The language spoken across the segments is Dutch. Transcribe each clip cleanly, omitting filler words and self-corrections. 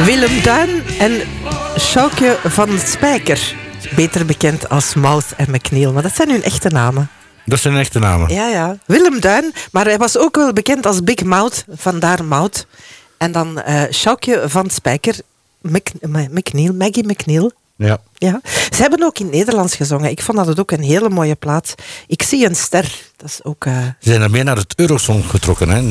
Willem Duin en Sjoukje van Spijker. Beter bekend als Mouth en McNeil. Maar dat zijn hun echte namen. Dat zijn echte namen. Ja. Willem Duin, maar hij was ook wel bekend als Big Mouth. Vandaar Mouth. En dan Sjoukje van Spijker. McNeil, Maggie McNeil. Ja. Ja. Ze hebben ook in het Nederlands gezongen. Ik vond dat ook een hele mooie plaat. Ik zie een ster. Dat is ook... Ze zijn ermee naar het Eurosong getrokken, hè?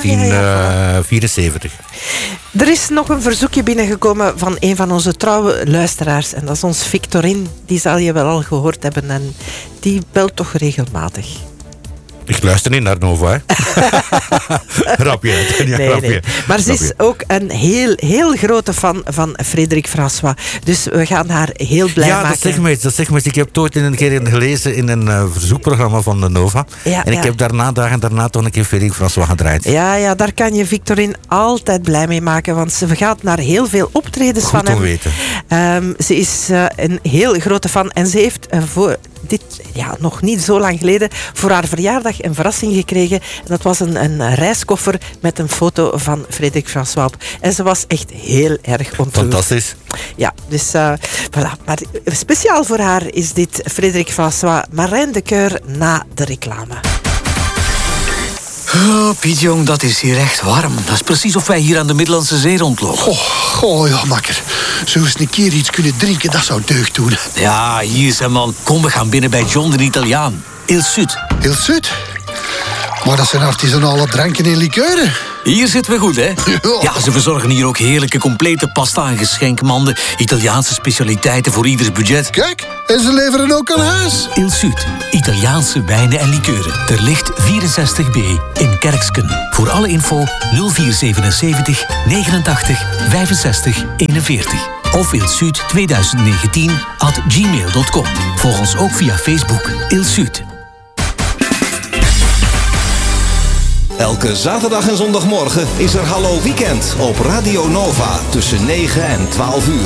1974. Er is nog een verzoekje binnengekomen van een van onze trouwe luisteraars. En dat is ons Victorine. Die zal je wel al gehoord hebben. En die belt toch regelmatig. Ik luister niet naar Nova, hè. Rapje. Ja, nee. Maar ze is ook een heel grote fan van Frédéric François. Dus we gaan haar heel blij maken. Ja, dat zeg maar. Ik heb het ooit een keer gelezen in een verzoekprogramma van de Nova. Ja, en ik heb dagen daarna toch een keer Frédéric François gedraaid. Ja, daar kan je Victorine altijd blij mee maken. Want ze gaat naar heel veel optredens Goed van hem. om weten. Ze is een heel grote fan. En ze heeft voor dit, nog niet zo lang geleden, voor haar verjaardag een verrassing gekregen. En dat was een reiskoffer met een foto van Frédéric François op. En ze was echt heel erg ontroerd. Fantastisch. Ja, dus voilà. Maar speciaal voor haar is dit Frédéric François, Marijn de Keur na de reclame. Oh, Piet jong, dat is hier echt warm. Dat is precies of wij hier aan de Middellandse Zee rondlopen. Oh ja, makker. Zo eens een keer iets kunnen drinken, dat zou deugd doen. Ja, hier zijn man. Kom, we gaan binnen bij John de Italiaan. Il Sud. Heel Sud. Maar dat zijn artisanale dranken en likeuren. Hier zitten we goed, hè? Ja, ze verzorgen hier ook heerlijke complete pasta en geschenkmanden. Italiaanse specialiteiten voor ieders budget. Kijk, en ze leveren ook aan huis. Il Sud. Italiaanse wijnen en likeuren. Ter licht 64B in Kerksken. Voor alle info 0477 89 65 41. Of ilsud2019@gmail.com. Volg ons ook via Facebook. Il Sud. Elke zaterdag en zondagmorgen is er Hallo Weekend op Radio Nova tussen 9 en 12 uur.